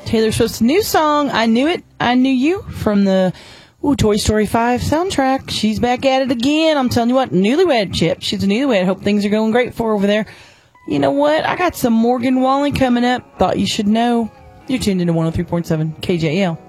Taylor Swift's new song, I Knew It, I Knew You, from the Toy Story 5 soundtrack. She's back at it again. I'm telling you what, newlywed, Chip. She's a newlywed. Hope things are going great for her over there. You know what? I got some Morgan Wallen coming up. Thought you should know. You're tuned into 103.7 KJL.